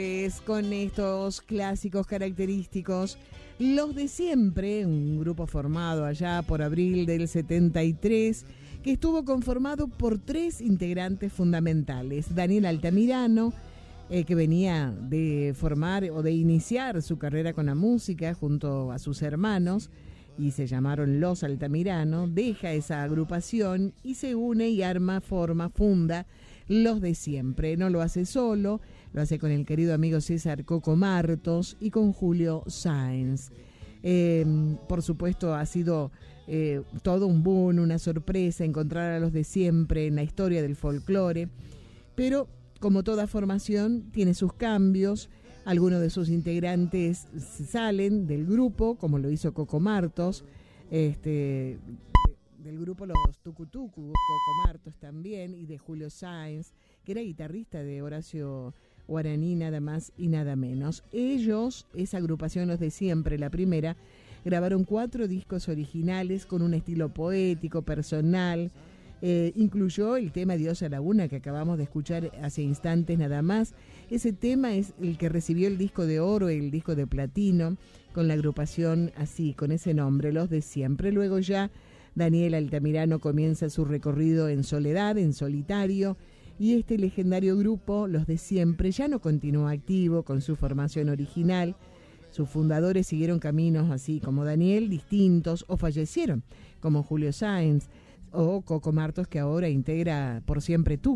Con estos clásicos característicos, Los de Siempre, un grupo formado allá por abril del 73, que estuvo conformado por 3 integrantes fundamentales. Daniel Altamirano, que venía de formar o de iniciar su carrera con la música junto a sus hermanos, y se llamaron Los Altamirano, deja esa agrupación y se une y funda Los de Siempre. No lo hace solo, lo hace con el querido amigo César Coco Martos y con Julio Sáenz. Por supuesto ha sido todo un boom, una sorpresa encontrar a Los de Siempre en la historia del folclore, pero como toda formación tiene sus cambios. Algunos de sus integrantes salen del grupo, como lo hizo Coco Martos, del grupo Los Tucutucu, Coco Martos también, y de Julio Sáenz, que era guitarrista de Horacio Guaraní, nada más y nada menos. Ellos, esa agrupación Los de Siempre, la primera, grabaron 4 discos originales con un estilo poético, personal. Incluyó el tema Diosa Laguna, que acabamos de escuchar hace instantes nada más. Ese tema es el que recibió el disco de oro, el disco de platino, con la agrupación así, con ese nombre, Los de Siempre. Luego ya Daniel Altamirano comienza su recorrido en soledad, en solitario, y este legendario grupo, Los de Siempre, ya no continúa activo con su formación original. Sus fundadores siguieron caminos así como Daniel, distintos, o fallecieron, como Julio Sáenz o Coco Martos, que ahora integra Por Siempre Tú.